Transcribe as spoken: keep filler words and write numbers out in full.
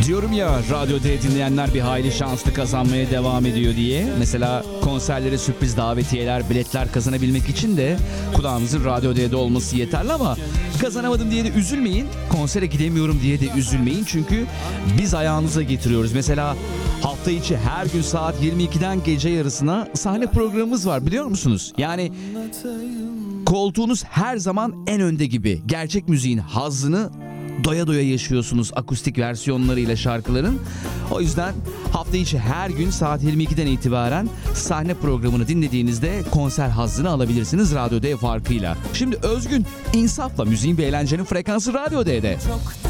Diyorum ya, Radyo D dinleyenler bir hayli şanslı, kazanmaya devam ediyor diye. Mesela konserlere sürpriz davetiyeler, biletler kazanabilmek için de kulağınızın Radyo D'de olması yeterli, ama kazanamadım diye de üzülmeyin. Konsere gidemiyorum diye de üzülmeyin. Çünkü biz ayağınıza getiriyoruz. Mesela hafta içi her gün saat yirmi ikiden gece yarısına sahne programımız var, biliyor musunuz? Yani koltuğunuz her zaman en önde gibi. Gerçek müziğin hazzını doya doya yaşıyorsunuz akustik versiyonlarıyla şarkıların. O yüzden hafta içi her gün saat yirmi ikiden itibaren sahne programını dinlediğinizde konser hazzını alabilirsiniz Radyo D farkıyla. Şimdi Özgün, insafla müziğin ve eğlencenin frekansı Radyo D'de.